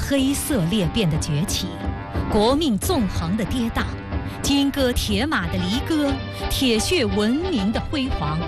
黑色裂变的崛起，国命纵横的跌宕，金戈铁马的离歌，铁血文明的辉煌。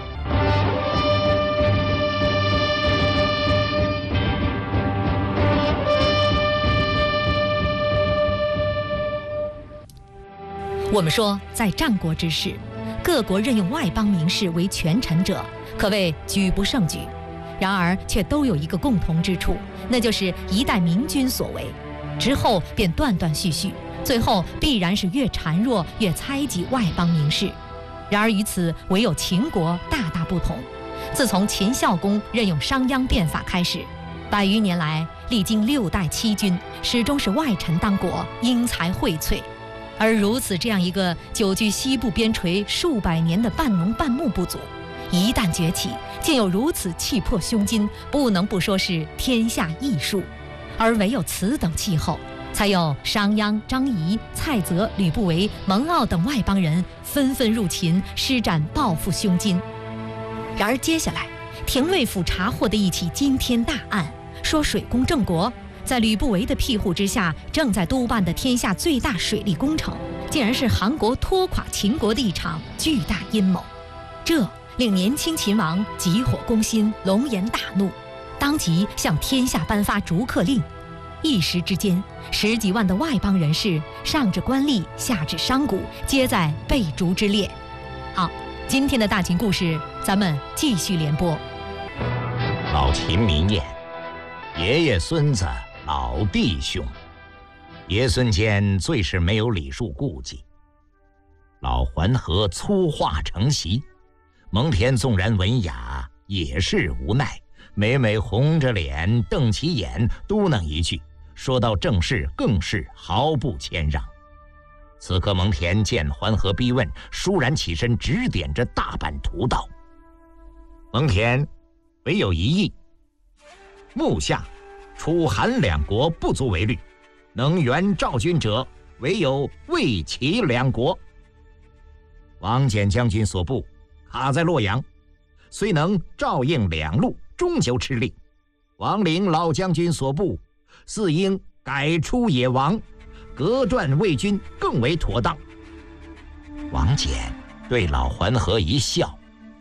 我们说，在战国之时，各国任用外邦名士为权臣者，可谓举不胜举。然而，却都有一个共同之处，那就是一代明君所为，之后便断断续续，最后必然是越孱弱越猜忌外邦名士。然而与此唯有秦国大大不同。自从秦孝公任用商鞅变法开始，100余年来，历经6代7君，始终是外臣当国，英才荟萃。而如此这样一个久居西部边陲数百年的半农半牧部族，一旦崛起，竟有如此气魄胸襟，不能不说是天下异数。而唯有此等气候，才有商鞅、张仪、蔡泽、吕不韦、蒙骜等外邦人纷纷入秦，施展抱负胸襟。然而接下来，廷尉府查获的一起惊天大案，说水工郑国在吕不韦的庇护之下，正在督办的天下最大水利工程，竟然是韩国拖垮秦国的一场巨大阴谋。这令年轻秦王急火攻心，龙颜大怒，当即向天下颁发逐客令。一时之间，10几万的外邦人士，上至官吏，下至商贾，皆在被逐之列。好，今天的大秦故事，咱们继续连播。 老秦民谚：爷爷孙子老弟兄，爷孙间最是没有礼数顾忌。老桓河粗话成习，蒙恬纵然文雅，也是无奈，每每红着脸瞪起眼，嘟囔一句，说到正事更是毫不谦让。此刻蒙恬见桓河逼问，倏然起身指点着大版图道：蒙恬唯有一意，目下楚韩两国不足为虑，能援赵军者唯有魏齐两国。王翦将军所部卡在洛阳，虽能照应两路，终究吃力。王陵老将军所部似应改出野王，隔断魏军更为妥当。王翦对老桓河一笑，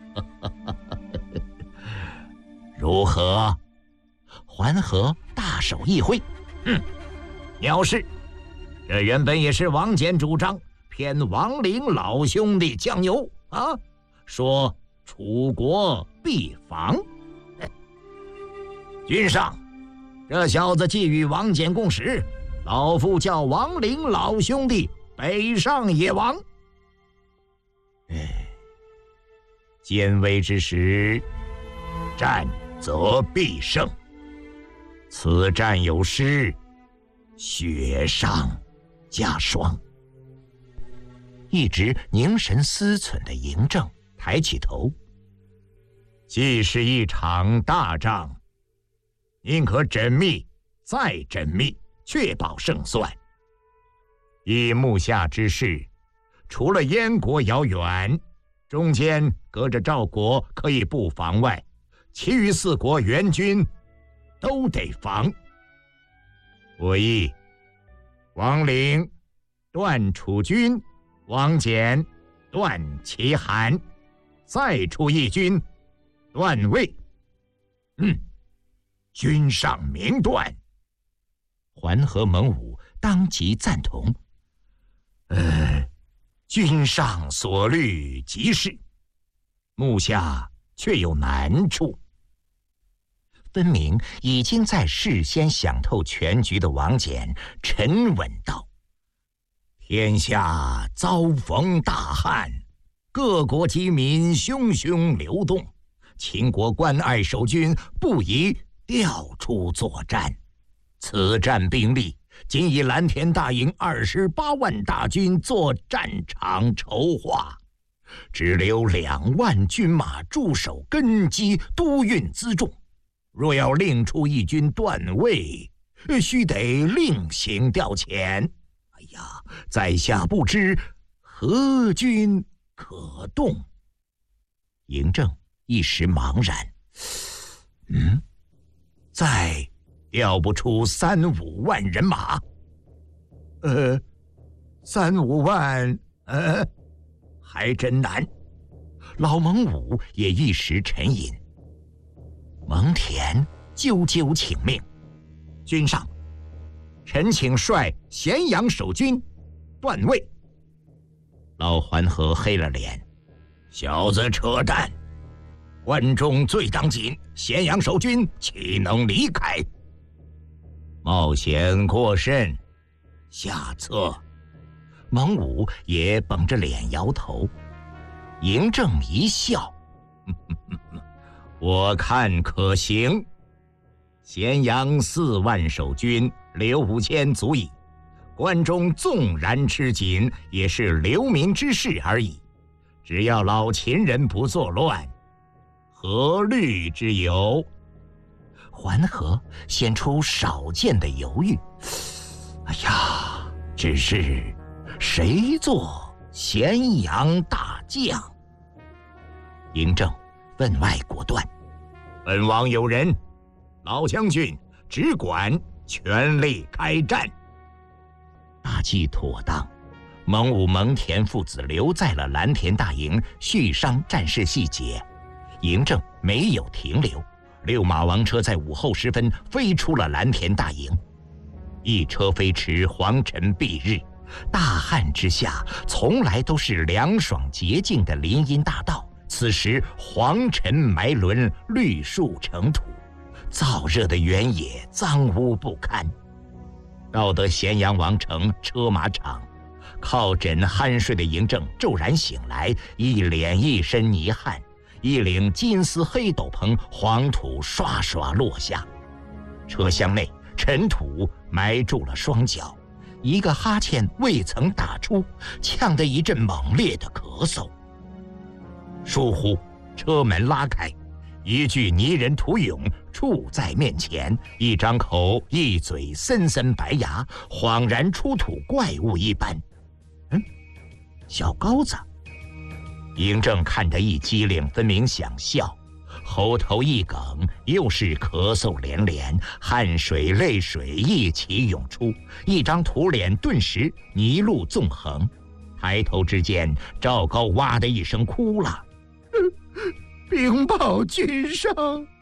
如何？桓河大手一挥，藐视！这原本也是王翦主张，偏王陵老兄弟酱油啊，说楚国必防。君上，这小子既与王翦共识，老夫叫王陵老兄弟北上野王。艰危之时，战则必胜。此战有失，雪上加霜。一直凝神思忖的嬴政抬起头，既是一场大仗，宁可缜密再缜密，确保胜算。以目下之势，除了燕国遥远，中间隔着赵国可以不防外，其余4国援军都得防。我意王陵断楚军，王翦断齐韩，再出一军断魏。君上明断。桓河蒙武当即赞同。君上所虑极是，目下却有难处。分明已经在事先想透全局的王翦沉稳道：天下遭逢大旱，各国饥民汹汹流动，秦国关隘守军不宜调出作战。此战兵力仅以蓝田大营28万大军作战场筹划，只留2万军马驻守根基，督运辎重。若要另出一军断魏，须得另行调遣。在下不知何军可动。嬴政一时茫然，在调不出3-5万人马。 3-5万， 还真难。老蒙武也一时沉吟。蒙恬啾啾请命：君上，臣请率咸阳守军断魏。老桓和黑了脸：小子扯淡！关中最当紧，咸阳守军岂能离开？冒险过甚，下策。蒙武也绷着脸摇头。嬴政一笑：我看可行。咸阳4万守军，留5千足矣。关中纵然吃紧，也是流民之事而已。只要老秦人不作乱，何虑之有？桓和显出少见的犹豫。哎呀，只是谁做咸阳大将？嬴政分外果断：本王有人，老将军只管全力开战。大计妥当，蒙武、蒙恬父子留在了蓝田大营，续商战事细节。嬴政没有停留，6马王车在午后时分飞出了蓝田大营。一车飞驰，黄尘蔽日，大旱之下，从来都是凉爽洁净的林荫大道，此时黄尘埋沦，绿树成土，燥热的原野脏污不堪。到得咸阳王城车马场，靠枕酣睡的嬴政骤然醒来，一脸一身泥汗，一领金丝黑斗篷，黄土刷刷落下。车厢内尘土埋住了双脚，一个哈欠未曾打出，呛得一阵猛烈的咳嗽。倏忽，车门拉开，一具泥人土俑处在面前，一张口一嘴森森白牙，恍然出土怪物一般。小高子。嬴政看得一激灵，分明想笑，喉头一梗，又是咳嗽连连，汗水泪水一起涌出，一张土脸顿时泥路纵横。抬头之见，赵高哇的一声哭了： 禀报君上！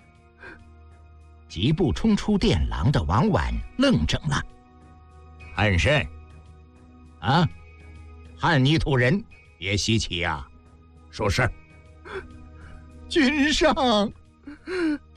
疾步冲出殿廊的王绾愣怔了：汉甚？啊，汉泥土人也稀奇啊！说是。 君上，